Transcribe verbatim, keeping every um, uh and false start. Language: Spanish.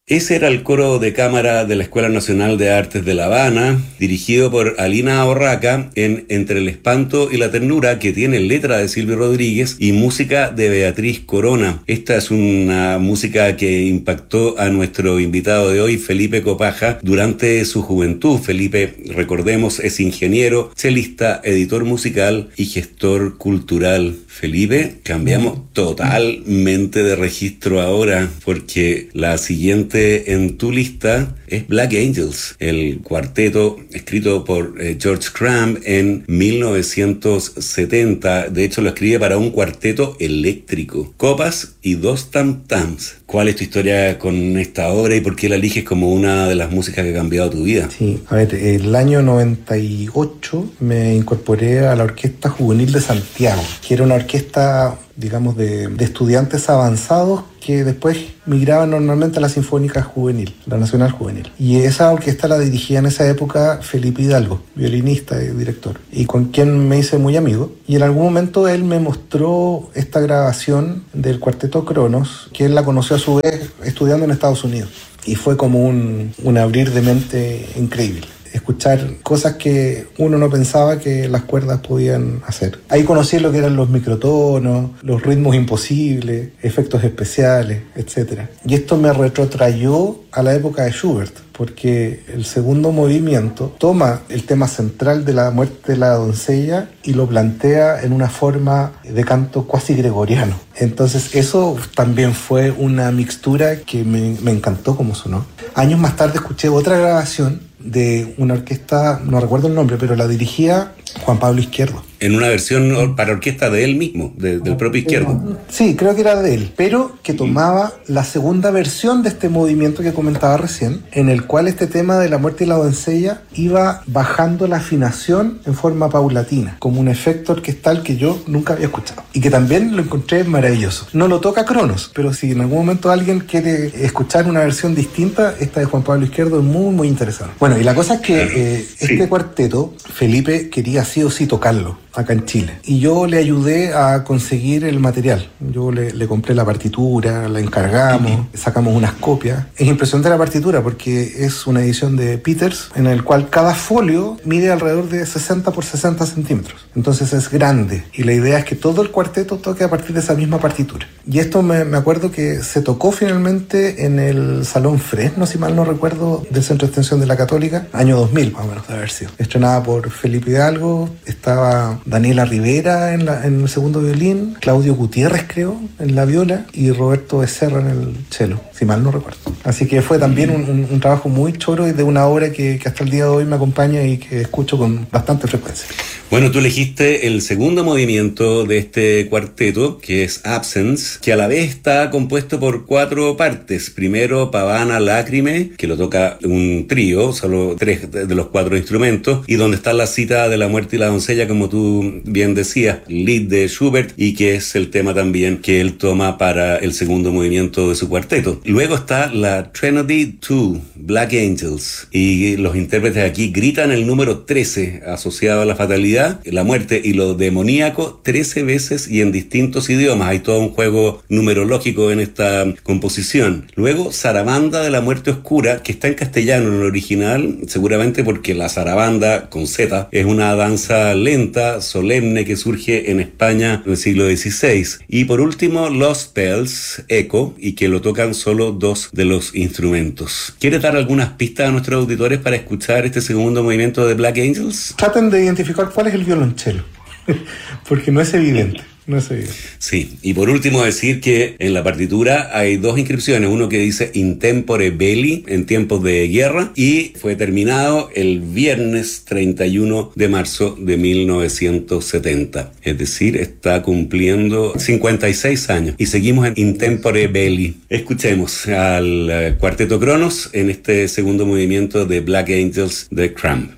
Ese era el coro de cámara de la Escuela Nacional de Artes de La Habana, dirigido por Alina Orraca, en Entre el espanto y la ternura, que tiene letra de Silvio Rodríguez y música de Beatriz Corona. Esta es una música que impactó a nuestro invitado de hoy, Felipe Copaja, durante su juventud. Felipe, recordemos, es ingeniero, chelista, editor musical y gestor cultural. Felipe, cambiamos totalmente de registro ahora, porque la siguiente en tu lista es Black Angels, el cuarteto escrito por eh, George Crumb en mil novecientos setenta. De hecho, lo escribe para un cuarteto eléctrico, copas y dos tam-tams. ¿Cuál es tu historia con esta obra y por qué la eliges como una de las músicas que ha cambiado tu vida? Sí, a ver, el año noventa y ocho me incorporé a la Orquesta Juvenil de Santiago, que era una orquesta, digamos, de, de estudiantes avanzados que después migraban normalmente a la Sinfónica Juvenil, la Nacional Juvenil. Y esa orquesta la dirigía en esa época Felipe Hidalgo, violinista y director, y con quien me hice muy amigo. Y en algún momento él me mostró esta grabación del Cuarteto Cronos, que él la conoció a su vez estudiando en Estados Unidos. Y fue como un, un abrir de mente increíble. Escuchar cosas que uno no pensaba que las cuerdas podían hacer. Ahí conocí lo que eran los microtonos, los ritmos imposibles, efectos especiales, etcétera. Y esto me retrotrayó a la época de Schubert, porque el segundo movimiento toma el tema central de la muerte de la doncella y lo plantea en una forma de canto cuasi gregoriano. Entonces eso también fue una mixtura que me, me encantó como sonó. Años más tarde escuché otra grabación de una orquesta, no recuerdo el nombre, pero la dirigía Juan Pablo Izquierdo. En una versión para orquesta de él mismo, de, del propio Izquierdo. Sí, creo que era de él, pero que tomaba la segunda versión de este movimiento que comentaba recién, en el cual este tema de la muerte y la doncella iba bajando la afinación en forma paulatina, como un efecto orquestal que yo nunca había escuchado y que también lo encontré maravilloso. No lo toca Cronos, pero si en algún momento alguien quiere escuchar una versión distinta, esta de Juan Pablo Izquierdo es muy, muy interesante. Bueno, y la cosa es que eh, este sí. cuarteto, Felipe quería sí o sí tocarlo acá en Chile. Y yo le ayudé a conseguir el material. Yo le, le compré la partitura, la encargamos, uh-huh. sacamos unas copias. Es impresionante la partitura porque es una edición de Peters en el cual cada folio mide alrededor de sesenta por sesenta centímetros. Entonces es grande y la idea es que todo el cuarteto toque a partir de esa misma partitura. Y esto me, me acuerdo que se tocó finalmente en el Salón Fresno, si mal no recuerdo, del Centro de Extensión de la Católica, año dos mil más o menos de haber sido. Estrenada por Felipe Hidalgo, estaba Daniela Rivera en, la, en el segundo violín, Claudio Gutiérrez creo en la viola y Roberto Becerra en el cello, si mal no recuerdo. Así que fue también un, un, un trabajo muy choro y de una obra que, que hasta el día de hoy me acompaña y que escucho con bastante frecuencia. Bueno, tú elegiste el segundo movimiento de este cuarteto, que es Absence, que a la vez está compuesto por cuatro partes. Primero, Pavana Lacrime, que lo toca un trío, solo tres de los cuatro instrumentos, y donde está la cita de la muerte y la doncella, como tú bien decías, lead de Schubert, y que es el tema también que él toma para el segundo movimiento de su cuarteto. Luego está la Trinity dos, Black Angels, y los intérpretes aquí gritan el número trece, asociado a la fatalidad, la muerte y lo demoníaco, trece veces y en distintos idiomas. Hay todo un juego numerológico en esta composición. Luego, Zarabanda de la muerte oscura, que está en castellano en el original, seguramente porque la zarabanda, con Z, es una danza lenta, solemne, que surge en España en el siglo dieciséis. Y por último, Lost Bells, Echo, y que lo tocan solo dos de los instrumentos. ¿Quieres dar algunas pistas a nuestros auditores para escuchar este segundo movimiento de Black Angels? Traten de identificar cuál es el violonchelo, porque no es evidente. No es evidente. Sí, y por último decir que en la partitura hay dos inscripciones, uno que dice In Tempore Belli, en tiempos de guerra, y fue terminado el viernes treinta y uno de marzo de mil novecientos setenta, es decir, está cumpliendo cincuenta y seis años, y seguimos en In Tempore Belli. Escuchemos al Cuarteto Cronos en este segundo movimiento de Black Angels de Crumb.